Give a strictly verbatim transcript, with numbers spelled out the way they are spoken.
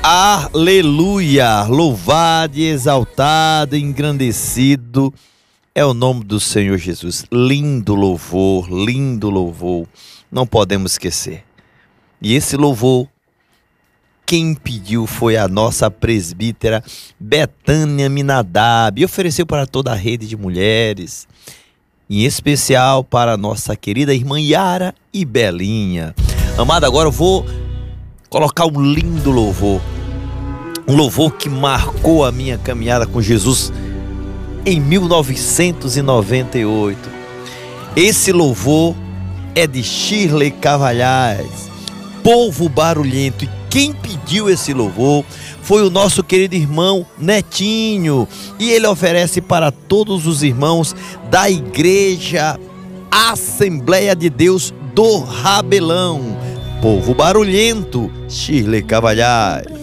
Aleluia! Louvado e exaltado, engrandecido é o nome do Senhor Jesus. Lindo louvor, lindo louvor. Não podemos esquecer. E esse louvor, quem pediu foi a nossa presbítera Betânia Minadab. E ofereceu para toda a rede de mulheres. Em especial para a nossa querida irmã Yara e Belinha. Amado, agora eu vou colocar um lindo louvor. Um louvor que marcou a minha caminhada com Jesus em mil novecentos e noventa e oito. Esse louvor é de Shirley Cavalhais, Povo Barulhento. E quem pediu esse louvor foi o nosso querido irmão Netinho. E ele oferece para todos os irmãos da Igreja Assembleia de Deus do Rabelão. Povo Barulhento, Shirley Cavalhais.